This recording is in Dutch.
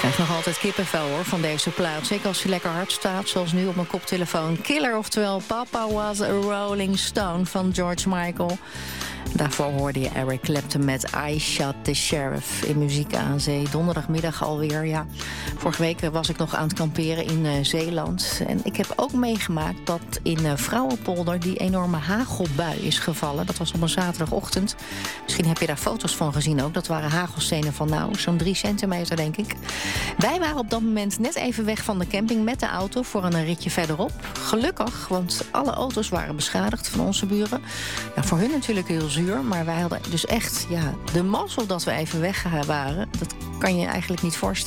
krijg nog altijd kippenvel hoor van deze plaat. Zeker als hij lekker hard staat, zoals nu op mijn koptelefoon. Killer, oftewel Papa Was a Rolling Stone van George Michael. Daarvoor hoorde je Eric Clapton met I Shot the Sheriff in Muziek aan Zee. Donderdagmiddag alweer, ja. Vorige week was ik nog aan het kamperen in Zeeland. En ik heb ook meegemaakt dat in Vrouwenpolder die enorme hagelbui is gevallen. Dat was op een zaterdagochtend. Misschien heb je daar foto's van gezien ook. Dat waren hagelstenen van zo'n 3 centimeter, denk ik. Wij waren op dat moment net even weg van de camping met de auto voor een ritje verderop. Gelukkig, want alle auto's waren beschadigd van onze buren. Ja, voor hun natuurlijk heel zuur, maar wij hadden dus echt de mazzel dat we even weg waren. Dat kan je eigenlijk niet voorstellen.